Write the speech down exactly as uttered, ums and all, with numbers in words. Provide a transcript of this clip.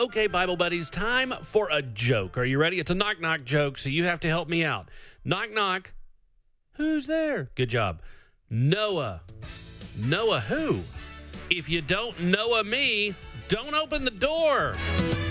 Okay, Bible buddies, time for a joke. Are you ready? It's a knock-knock joke, so you have to help me out. Knock-knock. Who's there? Good job. Noah. Noah who? If you don't Noah me, don't open the door.